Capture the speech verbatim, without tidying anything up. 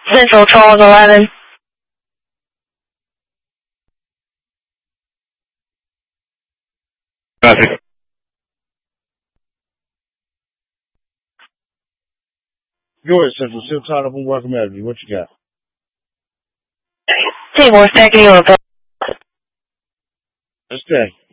Central Charles eleven. Copy. Go ahead, Central. Still tied up on Welcome Avenue. What you got? Seymour, second report. Let's stay.